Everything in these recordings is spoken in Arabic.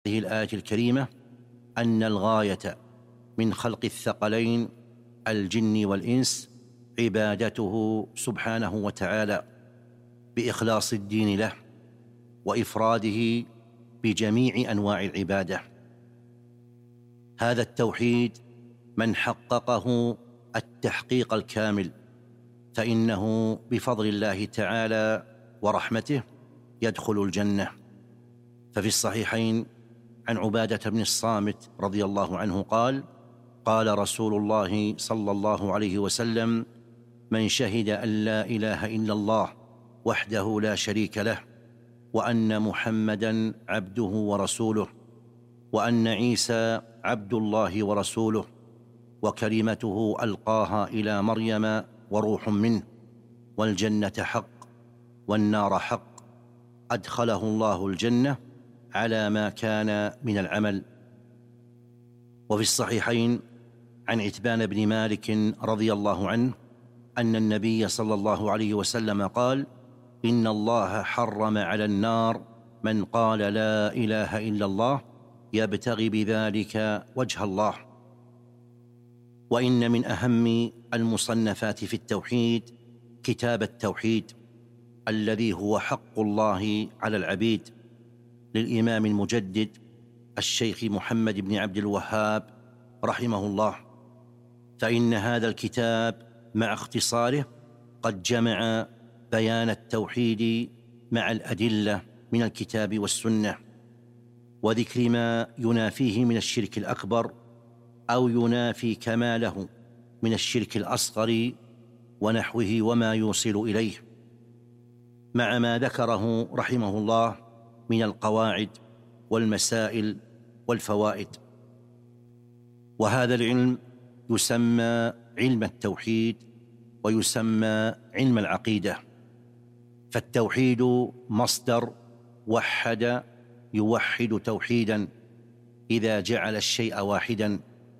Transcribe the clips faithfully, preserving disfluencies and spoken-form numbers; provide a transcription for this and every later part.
هذه الآية الكريمة أن الغاية من خلق الثقلين الجن والإنس عبادته سبحانه وتعالى بإخلاص الدين له وإفراده بجميع أنواع العبادة. هذا التوحيد من حققه التحقيق الكامل فإنه بفضل الله تعالى ورحمته يدخل الجنة. ففي الصحيحين عن عبادة بن الصامت رضي الله عنه قال: قال رسول الله صلى الله عليه وسلم: من شهد أن لا إله إلا الله وحده لا شريك له وأن محمدًا عبده ورسوله وأن عيسى عبد الله ورسوله وكلمته ألقاها إلى مريم وروح منه والجنة حق والنار حق أدخله الله الجنة على ما كان من العمل. وفي الصحيحين عن عتبان بن مالك رضي الله عنه أن النبي صلى الله عليه وسلم قال: إن الله حرم على النار من قال لا إله إلا الله يبتغي بذلك وجه الله. وإن من أهم المصنفات في التوحيد كتاب التوحيد الذي هو حق الله على العبيد للإمام المجدد الشيخ محمد بن عبد الوهاب رحمه الله، فإن هذا الكتاب مع اختصاره قد جمع بيان التوحيد مع الأدلة من الكتاب والسنة وذكر ما ينافيه من الشرك الأكبر أو ينافي كماله من الشرك الأصغر ونحوه وما يوصل إليه، مع ما ذكره رحمه الله من القواعد والمسائل والفوائد. وهذا العلم يسمى علم التوحيد ويسمى علم العقيدة. فالتوحيد مصدر وحد يوحد توحيدا إذا جعل الشيء واحدا.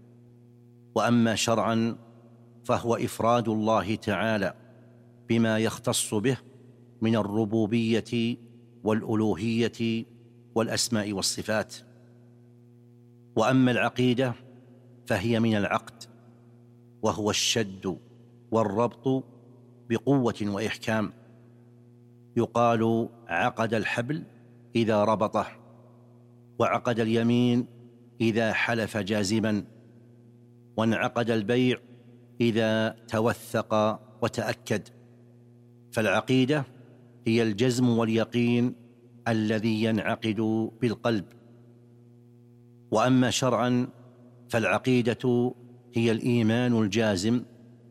وأما شرعا فهو إفراد الله تعالى بما يختص به من الربوبية والألوهية والأسماء والصفات. وأما العقيدة فهي من العقد، وهو الشد والربط بقوة وإحكام. يقال عقد الحبل إذا ربطه، وعقد اليمين إذا حلف جازما، وانعقد البيع إذا توثق وتأكد. فالعقيدة هي الجزم واليقين الذي ينعقد بالقلب. وأما شرعا فالعقيدة هي الإيمان الجازم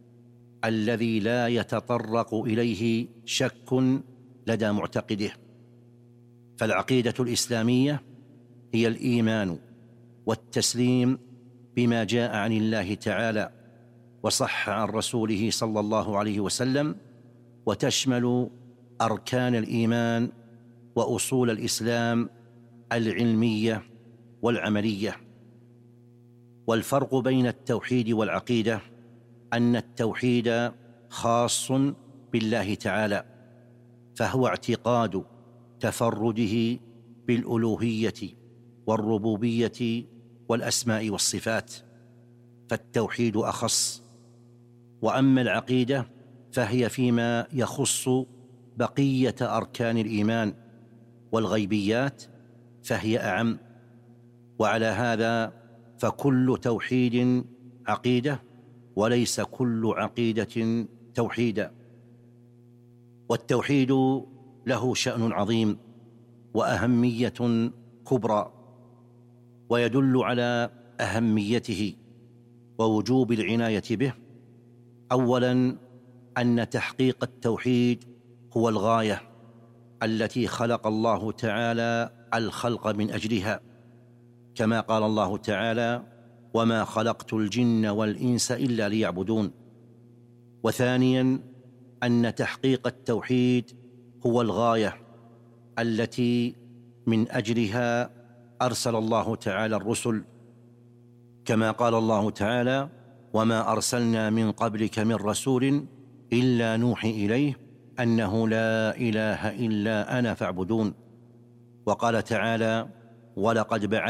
الذي لا يتطرق إليه شك لدى معتقده. فالعقيدة الإسلامية هي الإيمان والتسليم بما جاء عن الله تعالى وصح عن رسوله صلى الله عليه وسلم، وتشمل أركان الإيمان وأصول الإسلام العلمية والعملية. والفرق بين التوحيد والعقيدة أن التوحيد خاص بالله تعالى، فهو اعتقاد تفرده بالألوهية والربوبية والأسماء والصفات، فالتوحيد أخص. وأما العقيدة فهي فيما يخص بقية أركان الإيمان والغيبيات فهي أعم. وعلى هذا فكل توحيد عقيدة وليس كل عقيدة توحيدا. والتوحيد له شأن عظيم وأهمية كبرى، ويدل على أهميته ووجوب العناية به أولا أن تحقيق التوحيد هو الغاية التي خلق الله تعالى الخلق من أجلها، كما قال الله تعالى: وما خلقت الجن والإنس إلا ليعبدون. وثانيا أن تحقيق التوحيد هو الغاية التي من أجلها أرسل الله تعالى الرسل، كما قال الله تعالى: وما أرسلنا من قبلك من رسول إلا نوحي إليه أنه لا إله إلا أنا فاعبدون. وقال تعالى: ولقد بعث